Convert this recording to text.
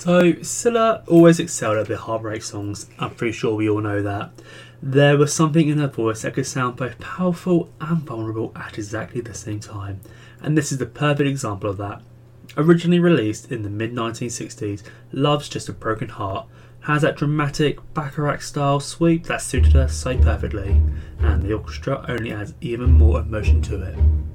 So, Scylla always excelled at the heartbreak songs. I'm pretty sure we all know that. There was something in her voice that could sound both powerful and vulnerable at exactly the same time, and this is the perfect example of that. Originally released in the mid-1960s, Love's Just a Broken Heart has that dramatic Bacharach-style sweep that suited her so perfectly, and the orchestra only adds even more emotion to it.